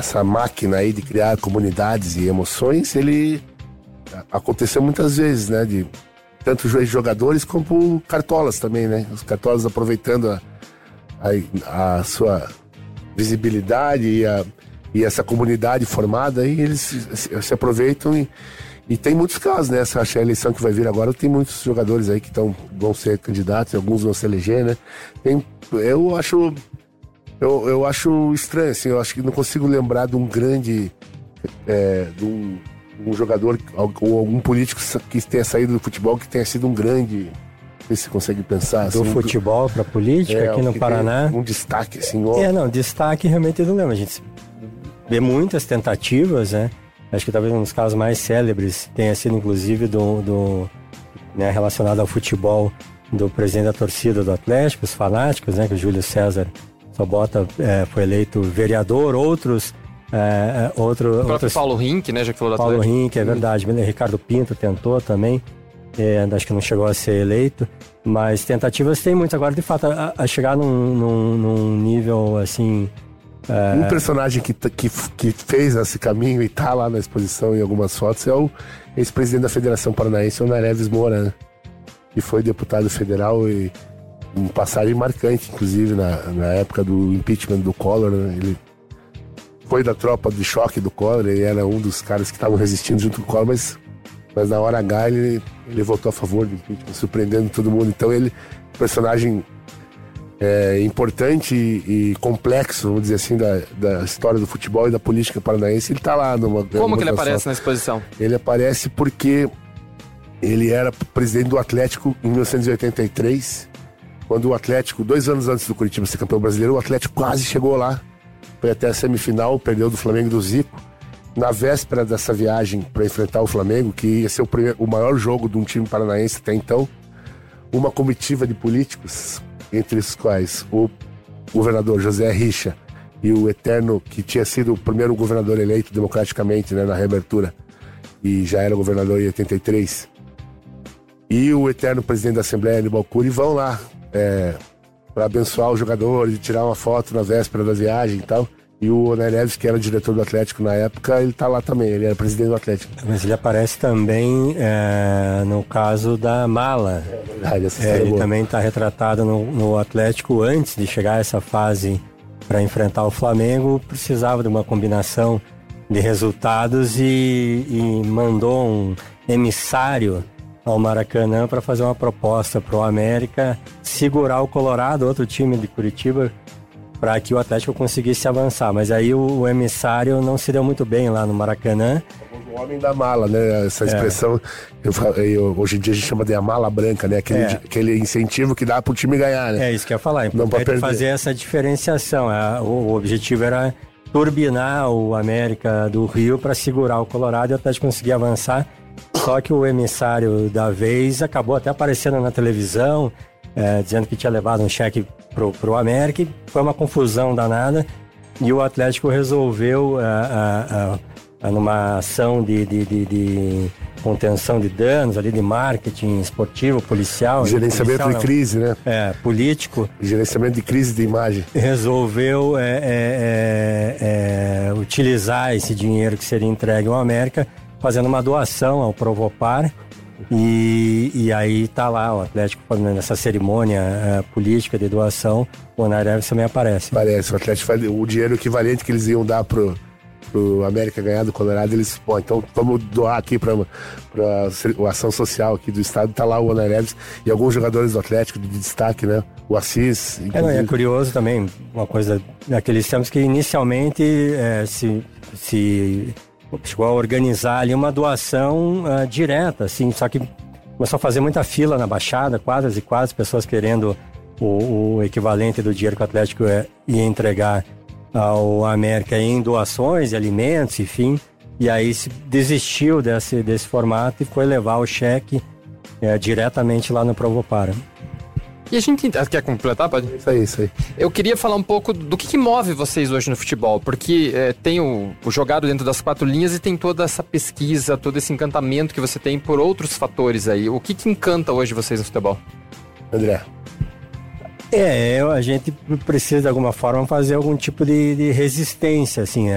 essa máquina aí de criar comunidades e emoções, ele aconteceu muitas vezes, né? De tanto jogadores como cartolas também, né? Os cartolas aproveitando a sua visibilidade e essa comunidade formada, e eles se aproveitam e tem muitos casos, né? Acho que a eleição que vai vir agora tem muitos jogadores aí que vão ser candidatos, alguns vão se eleger, né? Eu acho estranho, assim, eu acho que não consigo lembrar de um grande, de um jogador ou algum político que tenha saído do futebol que tenha sido um grande, não sei se você consegue pensar. Do assim, futebol para política aqui no Paraná. Um destaque, assim. Destaque realmente eu não lembro. A gente vê muitas tentativas, né? Acho que talvez um dos casos mais célebres tenha sido inclusive né, relacionado ao futebol, do presidente da torcida do Atlético, os fanáticos, né? Que o Júlio César Sobota foi eleito vereador, outros... O próprio Paulo Rink, né, já que falou do Paulo Atlético. Rink, é verdade. Ricardo Pinto tentou também, acho que não chegou a ser eleito, mas tentativas tem muitas. Agora, de fato, a chegar num nível assim... Um personagem que fez esse caminho e tá lá na exposição em algumas fotos é o ex-presidente da Federação Paranaense, o Nereves Moura, né? Que foi deputado federal e uma passagem marcante, inclusive, na época do impeachment do Collor, né? Ele foi da tropa de choque do Collor e era um dos caras que estavam resistindo junto com o Collor, mas na hora H ele votou a favor do impeachment, surpreendendo todo mundo. Então ele, personagem importante e complexo, vamos dizer assim, da história do futebol e da política paranaense, ele tá lá Como que ele aparece na exposição? Ele aparece porque ele era presidente do Atlético em 1983, quando o Atlético, 2 anos antes do Curitiba ser campeão brasileiro, o Atlético quase chegou lá. Foi até a semifinal, perdeu do Flamengo e do Zico. Na véspera dessa viagem para enfrentar o Flamengo, que ia ser o maior jogo de um time paranaense até então, uma comitiva de políticos, entre os quais o governador José Richa e o eterno, que tinha sido o primeiro governador eleito democraticamente, né, na reabertura, e já era governador em 83, e o eterno presidente da Assembleia, Aníbal Cury, vão lá para abençoar os jogadores e tirar uma foto na véspera da viagem e tal. E o Nereves, que era diretor do Atlético na época, ele tá lá também, ele era presidente do Atlético. Mas ele aparece também no caso da mala. Ele também está retratado no Atlético antes de chegar a essa fase para enfrentar o Flamengo, precisava de uma combinação de resultados e mandou um emissário ao Maracanã para fazer uma proposta para o América segurar o Colorado, outro time de Curitiba, para que o Atlético conseguisse avançar. Mas aí o emissário não se deu muito bem lá no Maracanã. O homem da mala, né? Essa expressão, hoje em dia a gente chama de a mala branca, né? Aquele incentivo que dá para o time ganhar, né? É isso que eu ia falar. Não pode fazer essa diferenciação. O objetivo era turbinar o América do Rio para segurar o Colorado e o Atlético conseguir avançar. Só que o emissário da vez acabou até aparecendo na televisão, dizendo que tinha levado um cheque pro América, e foi uma confusão danada, e o Atlético resolveu, numa ação de contenção de danos, ali de marketing esportivo, policial... Gerenciamento de crise, né? Político. Gerenciamento de crise de imagem. Resolveu utilizar esse dinheiro que seria entregue ao América, fazendo uma doação ao Provopar, e aí tá lá o Atlético nessa cerimônia política de doação. O Nereves também aparece. O Atlético faz o dinheiro equivalente que eles iam dar pro América ganhar do Colorado, eles, então vamos doar aqui pra a ação social aqui do estado. Tá lá o Nereves e alguns jogadores do Atlético de destaque, né? O Assis. É curioso também, uma coisa daqueles tempos que inicialmente se chegou a organizar ali uma doação direta, assim, só que começou a fazer muita fila na Baixada, quadras e quadras, pessoas querendo o equivalente do dinheiro que o Atlético ia entregar ao América em doações de alimentos, enfim, e aí se desistiu desse formato e foi levar o cheque diretamente lá no Provopar. E a gente... Quer completar, pode? Isso aí. Eu queria falar um pouco do que move vocês hoje no futebol, porque tem o jogado dentro das 4 linhas e tem toda essa pesquisa, todo esse encantamento que você tem por outros fatores aí. O que encanta hoje vocês no futebol? André. A gente precisa de alguma forma fazer algum tipo de resistência, assim,